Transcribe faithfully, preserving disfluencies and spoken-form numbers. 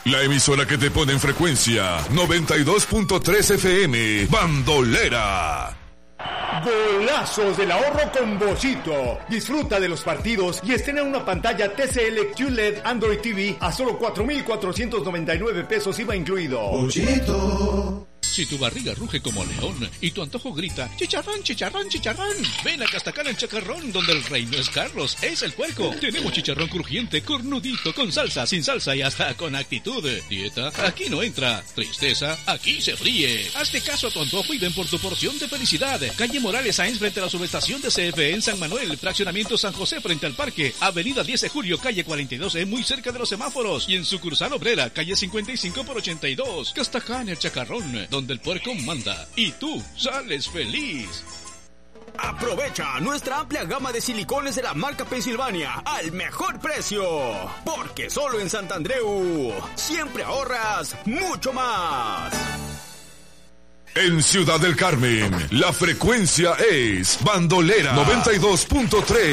La emisora que te pone en frecuencia noventa y dos punto tres F M, Bandolera. Golazos del ahorro con Bollito. Disfruta de los partidos y estrena una pantalla T C L Q L E D Android T V a solo cuatro mil cuatrocientos noventa y nueve pesos I V A incluido. Bollito. Si tu barriga ruge como león y tu antojo grita chicharrón, chicharrón, chicharrón, ven a Castacán el Chacarrón, donde el rey no es Carlos, es el puerco. Tenemos chicharrón crujiente, cornudito, con salsa, sin salsa y hasta con actitud. Dieta, aquí no entra. Tristeza, aquí se fríe. Hazte caso a tu antojo y ven por tu porción de felicidad. Calle Morales Sáenz frente a la subestación de C F E en San Manuel, fraccionamiento San José frente al parque, avenida diez de julio, calle cuarenta y dos E, muy cerca de los semáforos, y en sucursal obrera, calle cincuenta y cinco por ochenta y dos. Castacán el Chacarrón, donde el puerco manda y tú sales feliz. Aprovecha nuestra amplia gama de silicones de la marca Pensilvania al mejor precio, porque solo en Santandreu siempre ahorras mucho más. En Ciudad del Carmen, la frecuencia es Bandolera noventa y dos punto tres.